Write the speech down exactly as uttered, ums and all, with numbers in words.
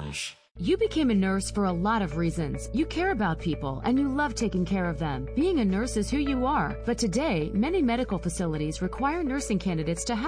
hours. You became a nurse for a lot of reasons. You care about people and you love taking care of them. Being a nurse is who you are. But today, many medical facilities require nursing candidates to have